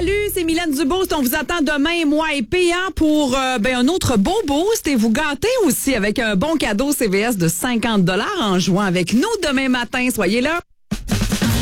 Salut, c'est Mylène Duboost. On vous attend demain, moi et PA, pour un autre beau boost et vous gâter aussi avec un bon cadeau CVS de 50 $ en jouant avec nous demain matin. Soyez là.